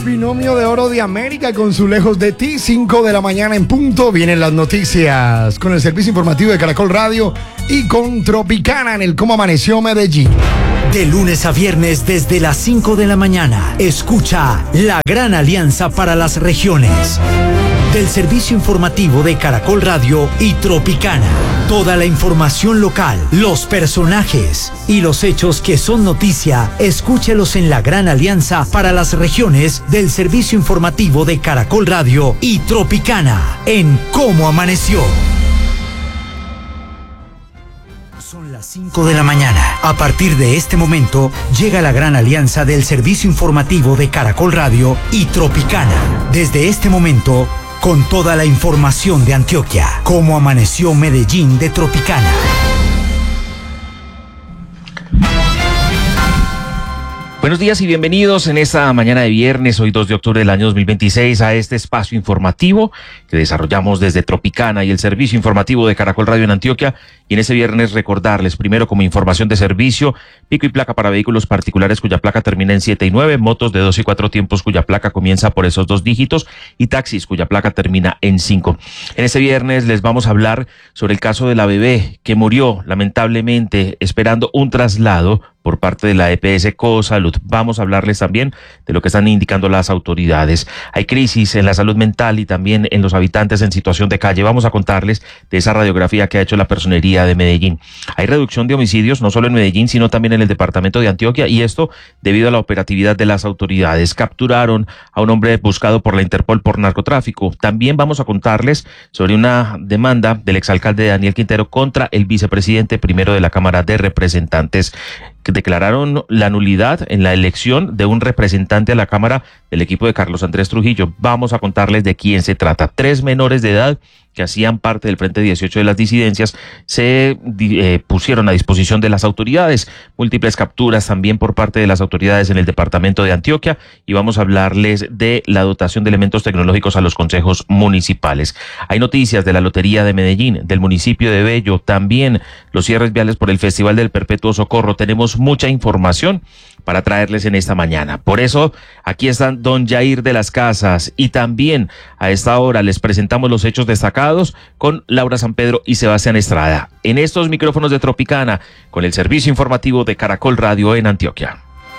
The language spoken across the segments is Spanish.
el binomio de oro de América con su Lejos de Ti, 5 de la mañana en punto. Vienen las noticias con el servicio informativo de Caracol Radio y con Tropicana en el Cómo Amaneció Medellín. De lunes a viernes desde las 5 de la mañana, escucha La Gran Alianza para las Regiones. Del servicio informativo de Caracol Radio y Tropicana. Toda la información local, los personajes y los hechos que son noticia, escúchelos en La Gran Alianza para las Regiones del servicio informativo de Caracol Radio y Tropicana en Cómo Amaneció. Son las 5 de la mañana. A partir de este momento, llega la gran alianza del servicio informativo de Caracol Radio y Tropicana. Desde este momento, con toda la información de Antioquia. Cómo amaneció Medellín de Tropicana. Buenos días y bienvenidos en esta mañana de viernes, hoy 2 de octubre del año 2026, a este espacio informativo que desarrollamos desde Tropicana y el servicio informativo de Caracol Radio en Antioquia. Y en este viernes recordarles, primero como información de servicio, pico y placa para vehículos particulares cuya placa termina en 7 y 9, motos de 2 y 4 tiempos cuya placa comienza por esos 2 dígitos y taxis cuya placa termina en 5. En este viernes les vamos a hablar sobre el caso de la bebé que murió lamentablemente esperando un traslado por parte de la EPS Cosalud. Vamos a hablarles también de lo que están indicando las autoridades. Hay crisis en la salud mental y también en los habitantes en situación de calle. Vamos a contarles de esa radiografía que ha hecho la Personería de Medellín. Hay reducción de homicidios no solo en Medellín, sino también en el departamento de Antioquia, y esto debido a la operatividad de las autoridades. Capturaron a un hombre buscado por la Interpol por narcotráfico. También vamos a contarles sobre una demanda del exalcalde Daniel Quintero contra el vicepresidente primero de la Cámara de Representantes, que declararon la nulidad en la elección de un representante a la Cámara del equipo de Carlos Andrés Trujillo. Vamos a contarles de quién se trata. 3 menores de edad que hacían parte del Frente 18 de las disidencias se pusieron a disposición de las autoridades. Múltiples capturas también por parte de las autoridades en el departamento de Antioquia, y vamos a hablarles de la dotación de elementos tecnológicos a los consejos municipales. Hay noticias de la Lotería de Medellín, del municipio de Bello, también los cierres viales por el Festival del Perpetuo Socorro. Tenemos mucha información para traerles en esta mañana. Por eso, aquí están don Jair de las Casas, y también a esta hora les presentamos los hechos destacados con Laura San Pedro y Sebastián Estrada en estos micrófonos de Tropicana con el servicio informativo de Caracol Radio en Antioquia.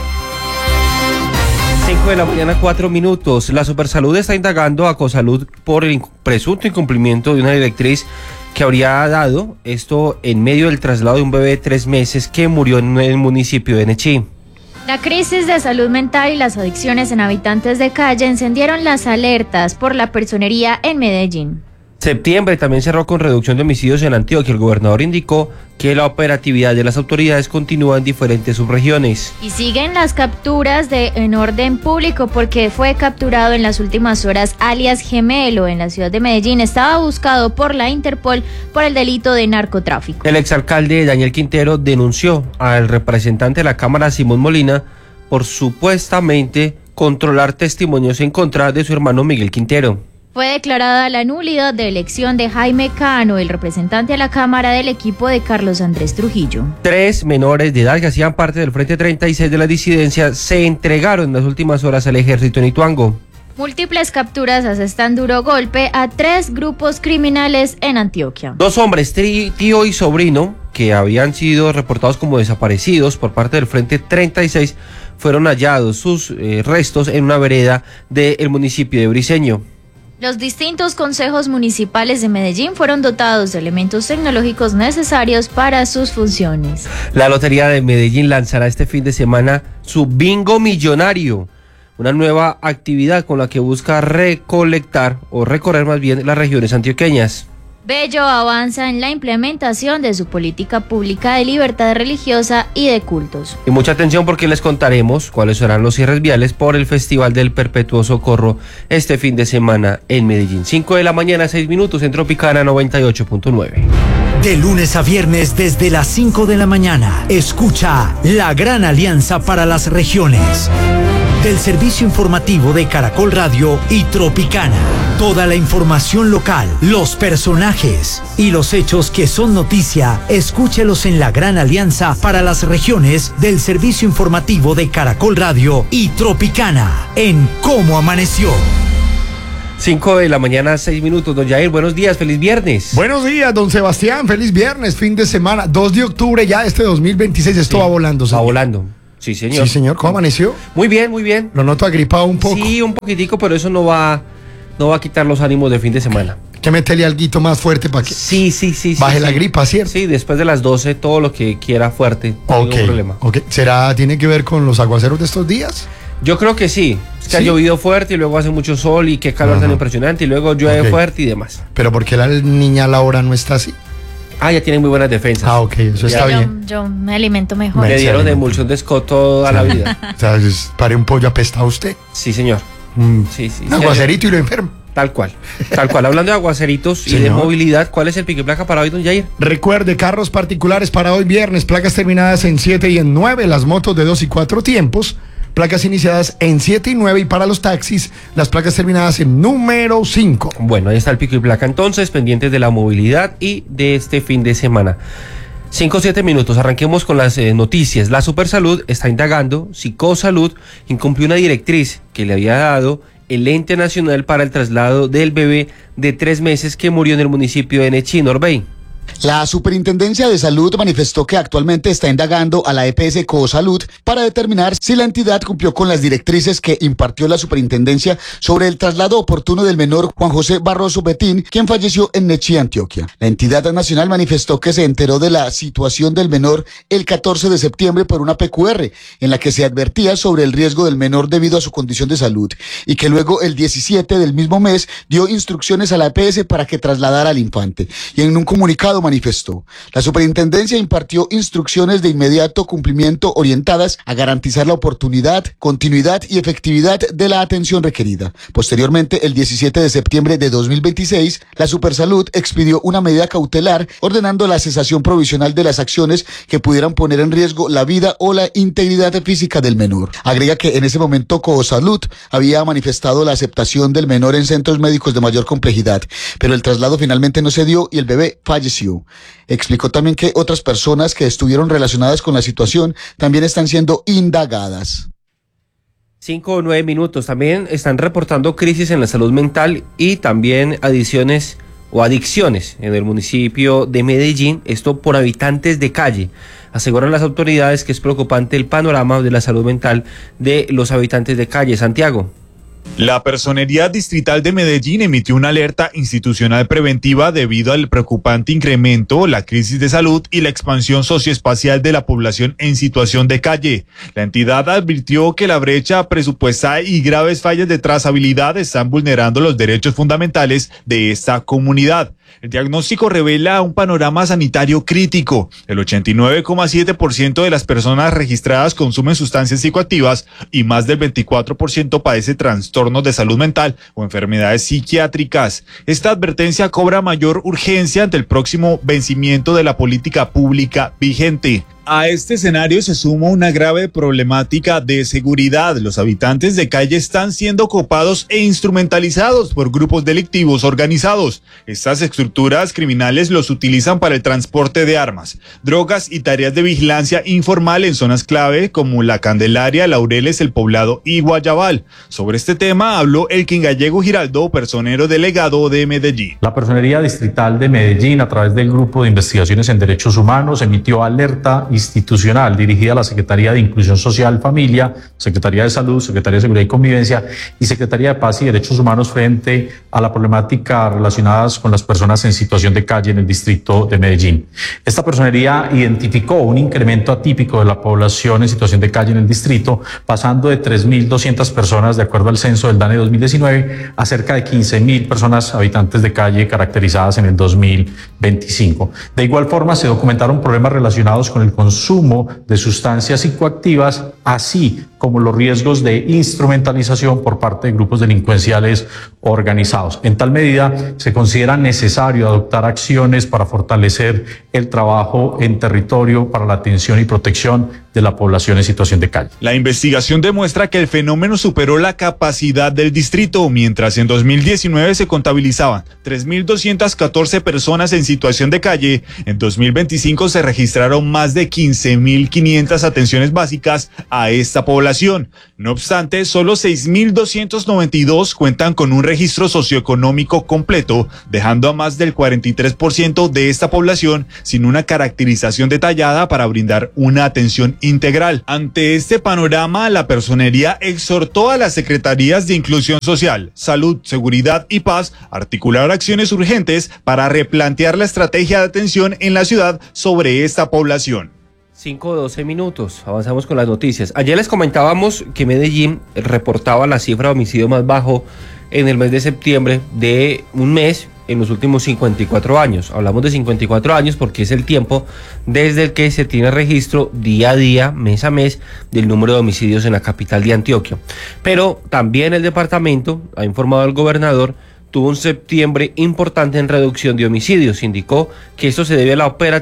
5 de la mañana, 4 minutos. La Supersalud está indagando a Cosalud por el presunto incumplimiento de una directriz que habría dado esto en medio del traslado de un bebé de 3 meses que murió en el municipio de Nechí. La crisis de salud mental y las adicciones en habitantes de calle encendieron las alertas por la Personería en Medellín. Septiembre también cerró con reducción de homicidios en Antioquia. El gobernador indicó que la operatividad de las autoridades continúa en diferentes subregiones. Y siguen las capturas en orden público, porque fue capturado en las últimas horas alias Gemelo en la ciudad de Medellín. Estaba buscado por la Interpol por el delito de narcotráfico. El exalcalde Daniel Quintero denunció al representante de la Cámara, Simón Molina, por supuestamente controlar testimonios en contra de su hermano Miguel Quintero. Fue declarada la nulidad de elección de Jaime Cano, el representante a la Cámara del equipo de Carlos Andrés Trujillo. 3 menores de edad que hacían parte del Frente 36 de la disidencia se entregaron en las últimas horas al ejército en Ituango. Múltiples capturas asestan duro golpe a 3 grupos criminales en Antioquia. 2 hombres, tío y sobrino, que habían sido reportados como desaparecidos por parte del Frente 36, fueron hallados sus restos en una vereda del municipio de Briceño. Los distintos consejos municipales de Medellín fueron dotados de elementos tecnológicos necesarios para sus funciones. La Lotería de Medellín lanzará este fin de semana su Bingo Millonario, una nueva actividad con la que busca recolectar o recorrer más bien las regiones antioqueñas. Bello avanza en la implementación de su política pública de libertad religiosa y de cultos. Y mucha atención, porque les contaremos cuáles serán los cierres viales por el Festival del Perpetuo Socorro este fin de semana en Medellín. 5 de la mañana, 6 minutos en Tropicana 98.9. De lunes a viernes desde las 5 de la mañana, escucha La Gran Alianza para las Regiones. del servicio informativo de Caracol Radio y Tropicana. Toda la información local, los personajes y los hechos que son noticia, escúchelos en la gran alianza para las regiones del servicio informativo de Caracol Radio y Tropicana en Cómo Amaneció. 5 de la mañana, 6 minutos. Don Jair, buenos días, feliz viernes. Buenos días, don Sebastián, feliz viernes, fin de semana, 2 de octubre ya este 2026, esto va volando, señor. Va volando. Sí, señor. Sí, señor, ¿cómo amaneció? Muy bien, muy bien. Lo noto agripado un poco. Sí, un poquitico, pero eso no va a quitar los ánimos de fin de semana. Que meterle alguito más fuerte para que Sí. baje la gripa, ¿cierto? Sí, después de las 12, todo lo que quiera fuerte, no hay ningún problema. Ok. ¿Tiene que ver con los aguaceros de estos días? Yo creo que sí. Es que ha ¿Sí? llovido fuerte y luego hace mucho sol y qué calor tan impresionante y luego llueve fuerte y demás. Pero ¿por qué la niña Laura no está así? Ah, ya tiene muy buenas defensas. Ah, ok, eso está bien. Yo me alimento mejor. Le dieron Excelente. emulsión de Scott toda la vida. O sea, pare un pollo apestado usted. Sí, señor. Mm. Sí. Un aguacerito y lo enfermo. Tal cual. Hablando de aguaceritos y de Señor. movilidad, ¿cuál es el pico y placa para hoy, don Jair? Recuerde, carros particulares para hoy viernes, placas terminadas en 7 y en 9, las motos de 2 y 4 tiempos, placas iniciadas en 7 y 9 y para los taxis, las placas terminadas en número 5. Bueno, ahí está el pico y placa entonces, pendientes de la movilidad y de este fin de semana. 5 o 7 minutos, arranquemos con las noticias. La Supersalud está indagando si Cosalud incumplió una directriz que le había dado el Ente Nacional para el Traslado del Bebé de 3 meses que murió en el municipio de Nechí, Orbey. La Superintendencia de Salud manifestó que actualmente está indagando a la EPS Cosalud para determinar si la entidad cumplió con las directrices que impartió la Superintendencia sobre el traslado oportuno del menor Juan José Barroso Betín, quien falleció en Nechí, Antioquia. La entidad nacional manifestó que se enteró de la situación del menor el 14 de septiembre por una PQR, en la que se advertía sobre el riesgo del menor debido a su condición de salud, y que luego el 17 del mismo mes dio instrucciones a la EPS para que trasladara al infante. Y en un comunicado manifestó: la superintendencia impartió instrucciones de inmediato cumplimiento orientadas a garantizar la oportunidad, continuidad y efectividad de la atención requerida. Posteriormente, el 17 de septiembre de 2026, la Supersalud expidió una medida cautelar ordenando la cesación provisional de las acciones que pudieran poner en riesgo la vida o la integridad física del menor. Agrega que en ese momento Cosalud había manifestado la aceptación del menor en centros médicos de mayor complejidad, pero el traslado finalmente no se dio y el bebé falleció. Explicó también que otras personas que estuvieron relacionadas con la situación también están siendo indagadas. 5 o 9 minutos. También están reportando crisis en la salud mental y también adicciones en el municipio de Medellín, esto por habitantes de calle. Aseguran las autoridades que es preocupante el panorama de la salud mental de los habitantes de calle. Santiago. La Personería Distrital de Medellín emitió una alerta institucional preventiva debido al preocupante incremento, la crisis de salud y la expansión socioespacial de la población en situación de calle. La entidad advirtió que la brecha presupuestal y graves fallas de trazabilidad están vulnerando los derechos fundamentales de esta comunidad. El diagnóstico revela un panorama sanitario crítico. El 89,7% de las personas registradas consumen sustancias psicoactivas y más del 24% padece trastornos de salud mental o enfermedades psiquiátricas. Esta advertencia cobra mayor urgencia ante el próximo vencimiento de la política pública vigente. A este escenario se suma una grave problemática de seguridad. Los habitantes de calle están siendo copados e instrumentalizados por grupos delictivos organizados. Estas estructuras criminales los utilizan para el transporte de armas, drogas y tareas de vigilancia informal en zonas clave como La Candelaria, Laureles, El Poblado y Guayabal. Sobre este tema habló Elkin Gallego Giraldo, personero delegado de Medellín. La Personería Distrital de Medellín, a través del Grupo de Investigaciones en Derechos Humanos, emitió alerta institucional dirigida a la Secretaría de Inclusión Social, Familia, Secretaría de Salud, Secretaría de Seguridad y Convivencia y Secretaría de Paz y Derechos Humanos frente a la problemática relacionadas con las personas en situación de calle en el distrito de Medellín. Esta personería identificó un incremento atípico de la población en situación de calle en el distrito, pasando de 3.200 personas, de acuerdo al censo del DANE 2019, a cerca de 15.000 personas habitantes de calle caracterizadas en el 2025. De igual forma, se documentaron problemas relacionados con el consumo de sustancias psicoactivas, así como los riesgos de instrumentalización por parte de grupos delincuenciales organizados. En tal medida, se considera necesario adoptar acciones para fortalecer el trabajo en territorio para la atención y protección de de la población en situación de calle. La investigación demuestra que el fenómeno superó la capacidad del distrito, mientras en 2019 se contabilizaban 3.214 personas en situación de calle. En 2025 se registraron más de 15.500 atenciones básicas a esta población. No obstante, solo 6.292 cuentan con un registro socioeconómico completo, dejando a más del 43% de esta población sin una caracterización detallada para brindar una atención integral. Ante este panorama, la personería exhortó a las secretarías de Inclusión Social, Salud, Seguridad y Paz a articular acciones urgentes para replantear la estrategia de atención en la ciudad sobre esta población. 5:12 minutos, avanzamos con las noticias. Ayer les comentábamos que Medellín reportaba la cifra de homicidio más bajo en el mes de septiembre de un mes en los últimos 54 años. Hablamos de 54 años porque es el tiempo desde el que se tiene registro día a día, mes a mes, del número de homicidios en la capital de Antioquia. Pero también el departamento, ha informado el gobernador, tuvo un septiembre importante en reducción de homicidios. Indicó que esto se debe a la